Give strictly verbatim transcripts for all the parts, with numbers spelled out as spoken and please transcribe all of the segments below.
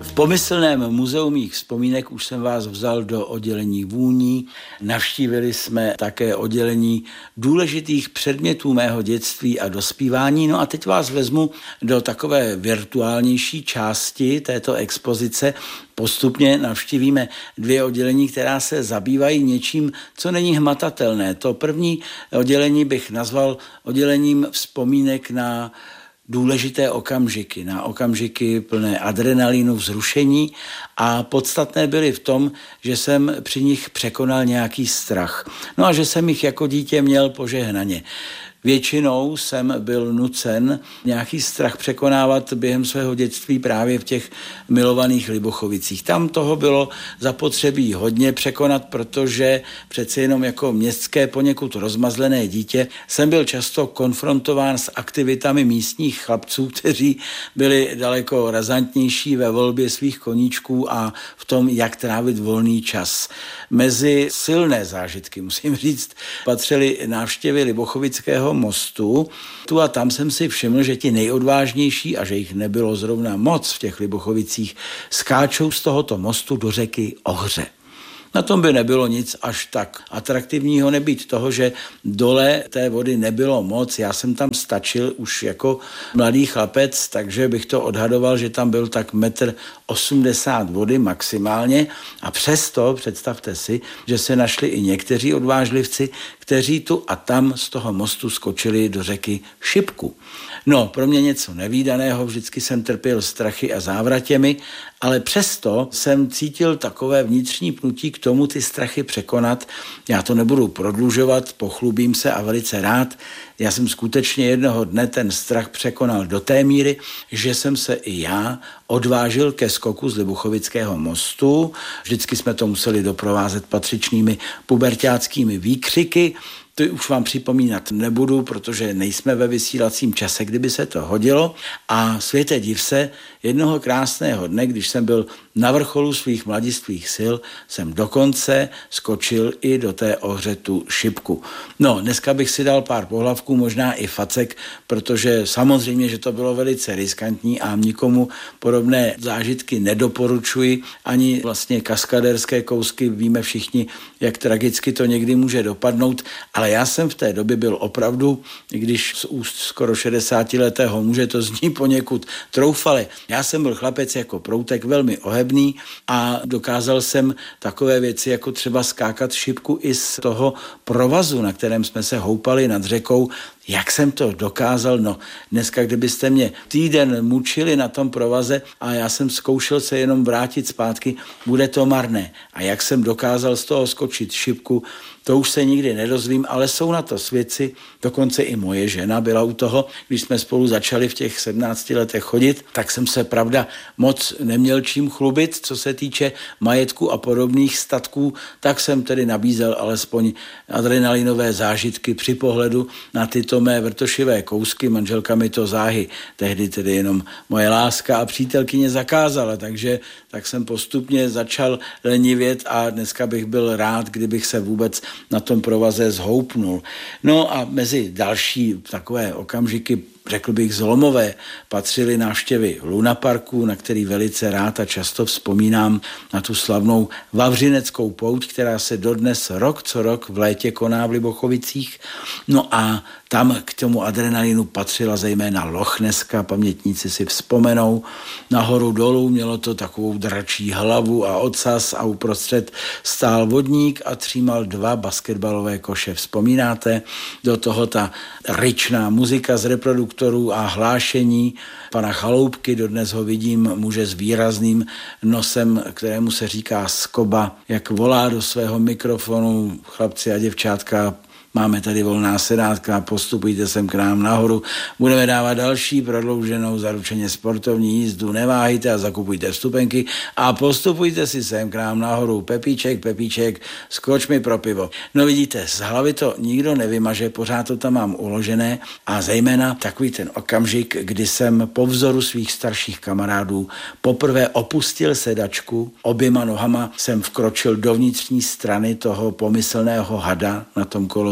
V pomyslném muzeu mých vzpomínek už jsem vás vzal do oddělení vůní. Navštívili jsme také oddělení důležitých předmětů mého dětství a dospívání. No a teď vás vezmu do takové virtuálnější části této expozice. Postupně navštívíme dvě oddělení, která se zabývají něčím, co není hmatatelné. To první oddělení bych nazval oddělením vzpomínek na důležité okamžiky, na okamžiky plné adrenalinu, vzrušení a podstatné byly v tom, že jsem při nich překonal nějaký strach. No a že jsem jich jako dítě měl požehnaně. Většinou jsem byl nucen nějaký strach překonávat během svého dětství právě v těch milovaných Libochovicích. Tam toho bylo zapotřebí hodně překonat, protože přece jenom jako městské poněkud rozmazlené dítě jsem byl často konfrontován s aktivitami místních chlapců, kteří byli daleko razantnější ve volbě svých koníčků a v tom, jak trávit volný čas. Mezi silné zážitky, musím říct, patřily návštěvy Libochovického mostu. Tu a tam jsem si všiml, že ti nejodvážnější, a že jich nebylo zrovna moc v těch Libochovicích, skáčou z tohoto mostu do řeky Ohře. Na tom by nebylo nic až tak atraktivního, nebýt toho, že dole té vody nebylo moc. Já jsem tam stačil už jako mladý chlapec, takže bych to odhadoval, že tam byl tak metr osmdesát vody maximálně. A přesto představte si, že se našli i někteří odvážlivci, kteří tu a tam z toho mostu skočili do řeky Šipku. No, pro mě něco nevídaného, vždycky jsem trpěl strachy a závratěmi, ale přesto jsem cítil takové vnitřní pnutí k tomu ty strachy překonat. Já to nebudu prodlužovat, pochlubím se a velice rád. Já jsem skutečně jednoho dne ten strach překonal do té míry, že jsem se i já odvážil ke skoku z Libochovického mostu. Vždycky jsme to museli doprovázet patřičnými puberťáckými výkřiky. To už vám připomínat nebudu, protože nejsme ve vysílacím čase, kdyby se to hodilo. A světe div se, jednoho krásného dne, když jsem byl na vrcholu svých mladistvých sil, jsem dokonce skočil i do té Ohře tu Šipku. No, dneska bych si dal pár pohlavků, možná i facek, protože samozřejmě, že to bylo velice riskantní a nikomu podobné zážitky nedoporučuji, ani vlastně kaskaderské kousky, víme všichni, jak tragicky to někdy může dopadnout, ale já jsem v té době byl opravdu, když z úst skoro šedesátiletého muže to zní poněkud troufale. Já jsem byl chlapec jako proutek, velmi ohebný a dokázal jsem takové věci, jako třeba skákat šipku i z toho provazu, na kterém jsme se houpali nad řekou. Jak jsem to dokázal? No, dneska, kdybyste mě týden mučili na tom provaze a já jsem zkoušel se jenom vrátit zpátky, bude to marné. A jak jsem dokázal z toho skočit šipku, to už se nikdy nedozvím, ale jsou na to svědci, dokonce i moje žena byla u toho, když jsme spolu začali v těch sedmnácti letech chodit, tak jsem se, pravda, moc neměl čím chlubit, co se týče majetku a podobných statků, tak jsem tedy nabízel alespoň adrenalinové zážitky při pohledu na tyto mé vrtošivé kousky. Manželka mi to záhy tehdy tedy jenom moje láska a přítelkyně zakázala, takže tak jsem postupně začal lenivět a dneska bych byl rád, kdybych se vůbec na tom provaze zhoupnul. No a mezi další takové okamžiky, řekl bych zlomové, patřily návštěvy lunaparku, na který velice rád a často vzpomínám, na tu slavnou Vavřineckou pouť, která se dodnes rok co rok v létě koná v Libochovicích. No a tam k tomu adrenalinu patřila zejména Lochneska, pamětníci si vzpomenou. Nahoru dolů mělo to takovou dračí hlavu a ocas a uprostřed stál vodník a třímal dva basketbalové koše. Vzpomínáte? Do toho ta ryčná muzika z reproduktorů a hlášení pana Chaloupky, dodnes ho vidím, muže s výrazným nosem, kterému se říká Skoba, jak volá do svého mikrofonu: chlapci a děvčátka, máme tady volná sedátka, postupujte sem k nám nahoru, budeme dávat další prodlouženou zaručeně sportovní jízdu, neváhejte a zakupujte vstupenky a postupujte si sem k nám nahoru. Pepíček, Pepíček, skoč mi pro pivo. No vidíte, z hlavy to nikdo nevymaže, pořád to tam mám uložené a zejména takový ten okamžik, kdy jsem po vzoru svých starších kamarádů poprvé opustil sedačku, oběma nohama jsem vkročil do vnitřní strany toho pomyslného hada na tom kolo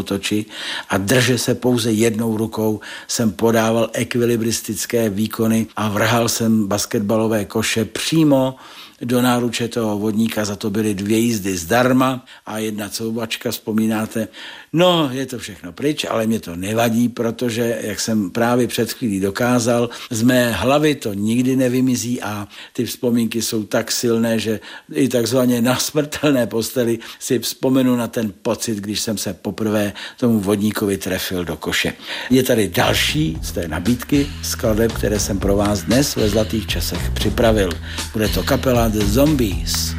kolotoči a drže se pouze jednou rukou jsem podával ekvilibristické výkony a vrhal jsem basketbalové koše přímo do náruče toho vodníka, za to byly dvě jízdy zdarma a jedna couvačka, vzpomínáte. No, je to všechno pryč, ale mě to nevadí, protože, jak jsem právě před chvílí dokázal, z mé hlavy to nikdy nevymizí a ty vzpomínky jsou tak silné, že i takzvaně na smrtelné posteli si vzpomenu na ten pocit, když jsem se poprvé tomu vodníkovi trefil do koše. Je tady další z té nabídky skladeb, které jsem pro vás dnes ve Zlatých časech připravil. Bude to kapela The Zombies.